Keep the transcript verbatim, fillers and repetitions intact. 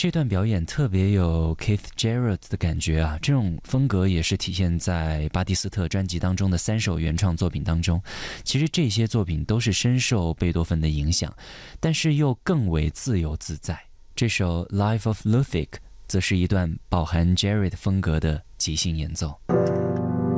这段表演特别有 Keith Jarrett 的感觉啊，这种风格也是体现在巴蒂斯特专辑当中的三首原创作品当中。其实这些作品都是深受贝多芬的影响，但是又更为自由自在。这首 Life of Ludwig 则是一段饱含 Jarrett 风格的即兴演奏。